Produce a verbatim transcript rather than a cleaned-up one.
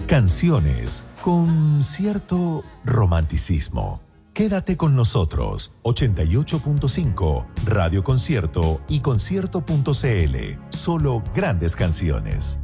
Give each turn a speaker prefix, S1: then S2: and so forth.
S1: Canciones con cierto romanticismo. Quédate con nosotros. ochenta y ocho punto cinco, Radio Concierto y concierto punto c l. Solo grandes canciones.